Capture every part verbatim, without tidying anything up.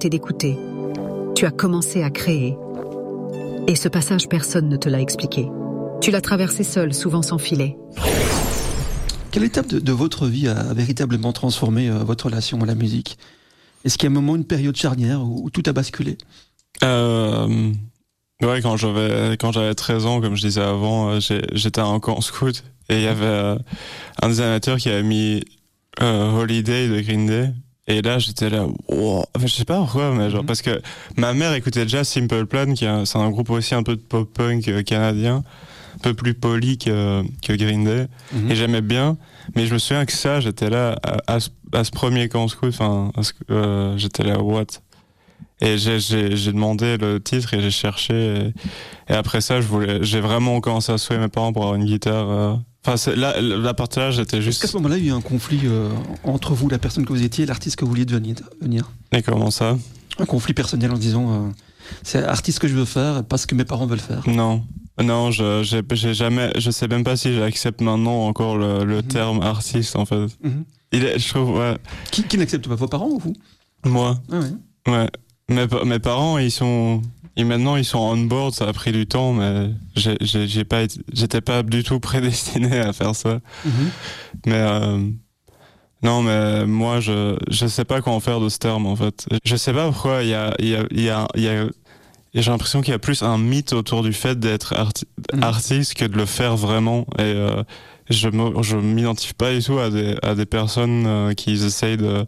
d'accepter d'écouter. Tu as commencé à créer. Et ce passage, personne ne te l'a expliqué. Tu l'as traversé seul, souvent sans filet. Quelle étape de, de votre vie a, a véritablement transformé euh, votre relation à la musique ? Est-ce qu'il y a un moment, une période charnière où, où tout a basculé ? euh, Ouais, quand j'avais, quand j'avais treize ans, comme je disais avant, j'ai, j'étais en camp scout et il y avait euh, un des animateurs qui avait mis euh, Holiday de Green Day. Et là, j'étais là, wow. Enfin, je sais pas pourquoi, mais genre, mm-hmm. parce que ma mère écoutait déjà Simple Plan, qui est, c'est un groupe aussi un peu de pop-punk euh, canadien, un peu plus poli que, que Green Day. Mm-hmm. Et j'aimais bien, mais je me souviens que ça, j'étais là, à, à, ce, à ce premier camp scout, enfin, euh, j'étais là, what? Et j'ai, j'ai, j'ai demandé le titre et j'ai cherché, et, et après ça, je voulais, j'ai vraiment commencé à souhaiter mes parents pour avoir une guitare, euh, Enfin, c'est, là, la partie là, j'étais juste. Est-ce qu'à ce moment-là, il y a eu un conflit euh, entre vous, la personne que vous étiez, et l'artiste que vous vouliez devenir, venir Et comment ça ? Un conflit personnel en disant euh, c'est l'artiste que je veux faire, pas ce que mes parents veulent faire. Non, non, je, j'ai, j'ai jamais, je sais même pas si j'accepte maintenant encore le, le mm-hmm. terme artiste en fait. Mm-hmm. Il est, je trouve, ouais. Qui, qui n'accepte pas, vos parents ou vous ? Moi. Ah ouais. Ouais. Mes, mes parents, ils sont. Et maintenant ils sont on board, ça a pris du temps, mais j'ai, j'ai, j'ai pas été, j'étais pas du tout prédestiné à faire ça. Mm-hmm. Mais euh, non, mais moi je je sais pas quoi en faire de ce terme en fait. Je sais pas pourquoi il y a il y a il y a il y a j'ai l'impression qu'il y a plus un mythe autour du fait d'être arti- mm-hmm. artiste que de le faire vraiment. Et euh, je me, je m'identifie pas du tout à des à des personnes euh, qui essayent de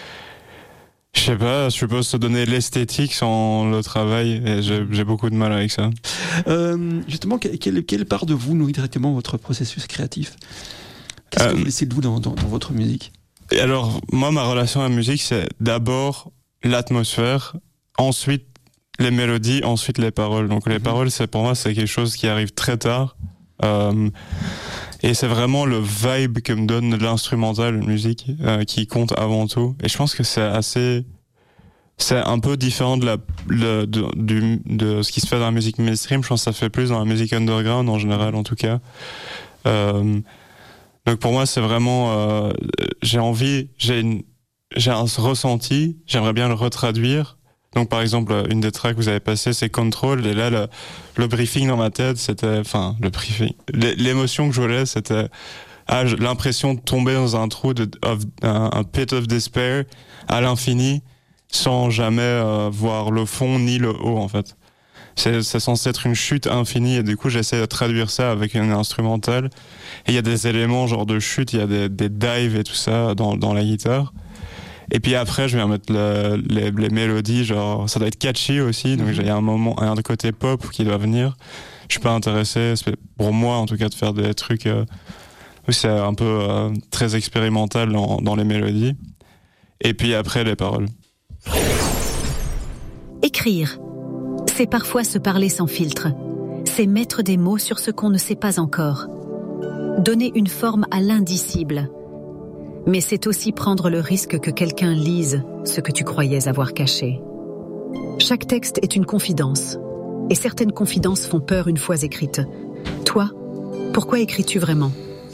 Je sais pas, je suppose se donner l'esthétique sans le travail, et j'ai, j'ai beaucoup de mal avec ça. Euh, justement, quelle, quelle part de vous nourrit directement votre processus créatif ? Qu'est-ce euh, que vous laissez de vous dans, dans, dans votre musique ? Et alors, moi, ma relation à la musique, c'est d'abord l'atmosphère, ensuite les mélodies, ensuite les paroles. Donc les mmh. paroles, c'est pour moi, c'est quelque chose qui arrive très tard. Euh, et c'est vraiment le vibe que me donne l'instrumental, la musique, euh, qui compte avant tout. Et je pense que c'est assez, c'est un peu différent de la, le, de, du, de ce qui se fait dans la musique mainstream. Je pense que ça fait plus dans la musique underground en général, en tout cas. Euh, donc pour moi, c'est vraiment, euh, j'ai envie, j'ai une, j'ai un ressenti, j'aimerais bien le retraduire. Donc par exemple, une des tracks que vous avez passé, c'est Control, et là le, le briefing dans ma tête, c'était, enfin le briefing, l'émotion que je voulais, c'était ah, l'impression de tomber dans un trou de of, un, un pit of despair à l'infini, sans jamais euh, voir le fond ni le haut en fait. C'est, c'est censé être une chute infinie, et du coup j'essaie de traduire ça avec une instrumentale. Et il y a des éléments genre de chute, il y a des, des dives et tout ça dans, dans la guitare. Et puis après, je vais mettre le, les, les mélodies, genre ça doit être catchy aussi, donc il y a un moment, un côté pop qui doit venir. Je suis pas intéressé, pour moi en tout cas, de faire des trucs euh, où c'est un peu euh, très expérimental dans, dans les mélodies. Et puis après, les paroles. Écrire, c'est parfois se parler sans filtre. C'est mettre des mots sur ce qu'on ne sait pas encore. Donner une forme à l'indicible. Mais c'est aussi prendre le risque que quelqu'un lise ce que tu croyais avoir caché. Chaque texte est une confidence, et certaines confidences font peur une fois écrites. Toi, pourquoi écris-tu vraiment ?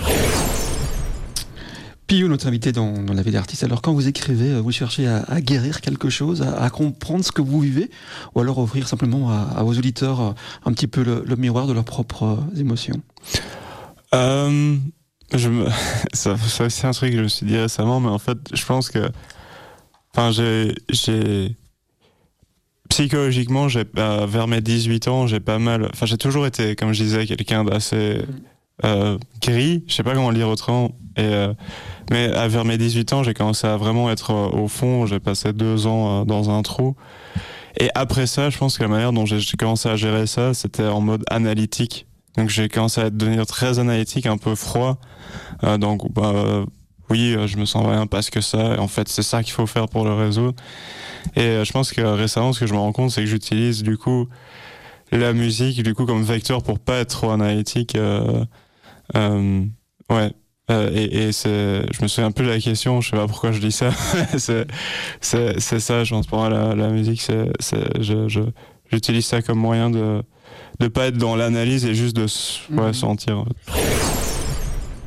Pio, notre invité dans, dans La vie d'artiste, alors quand vous écrivez, vous cherchez à, à guérir quelque chose, à, à comprendre ce que vous vivez, ou alors offrir simplement à, à vos auditeurs un petit peu le, le miroir de leurs propres émotions ? euh... Je me, ça, ça c'est un truc que je me suis dit récemment, mais en fait, je pense que, enfin, j'ai, j'ai, psychologiquement, j'ai, euh, vers mes dix-huit ans, j'ai pas mal, enfin, j'ai toujours été, comme je disais, quelqu'un d'assez, euh, gris, je sais pas comment le dire autrement, et, euh, mais à, vers mes dix-huit ans, j'ai commencé à vraiment être euh, au fond, j'ai passé deux ans euh, dans un trou. Et après ça, je pense que la manière dont j'ai, j'ai commencé à gérer ça, c'était en mode analytique. Donc j'ai commencé à devenir très analytique, un peu froid. Euh, donc bah euh, oui, je me sens rien parce que ça. Et en fait, c'est ça qu'il faut faire pour le résoudre. Et euh, je pense que récemment, ce que je me rends compte, c'est que j'utilise du coup la musique du coup comme vecteur pour pas être trop analytique. Euh, euh, ouais. Euh, et, et c'est, je me souviens plus de la question. Je sais pas pourquoi je dis ça. c'est, c'est, c'est ça. Je pense pour moi la, la musique, c'est, c'est, je, je, j'utilise ça comme moyen de de pas être dans l'analyse et juste de ouais, mmh. sentir. En fait.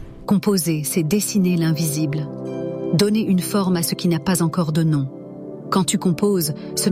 Composer, c'est dessiner l'invisible. Donner une forme à ce qui n'a pas encore de nom. Quand tu composes, ce